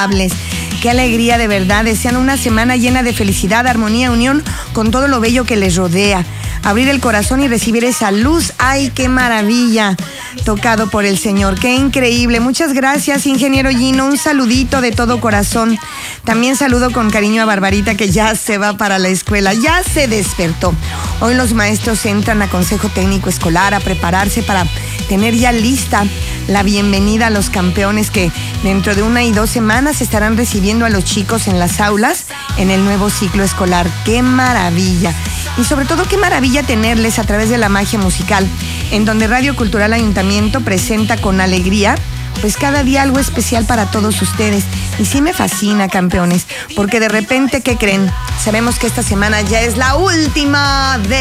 Qué alegría, de verdad. Desean una semana llena de felicidad, armonía, unión con todo lo bello que les rodea. Abrir el corazón y recibir esa luz. ¡Ay, qué maravilla! Tocado por el Señor. ¡Qué increíble! Muchas gracias, ingeniero Gino. Un saludito de todo corazón. También saludo con cariño a Barbarita, que ya se va para la escuela. Ya se despertó. Hoy los maestros entran a Consejo Técnico Escolar a prepararse para tener ya lista la bienvenida a los campeones que dentro de 1 y 2 semanas estarán recibiendo a los chicos en las aulas en el nuevo ciclo escolar. ¡Qué maravilla! Y sobre todo, qué maravilla tenerles a través de la magia musical, en donde Radio Cultural Ayuntamiento presenta con alegría pues cada día algo especial para todos ustedes. Y sí me fascina, campeones, porque de repente, ¿qué creen? Sabemos que esta semana ya es la última de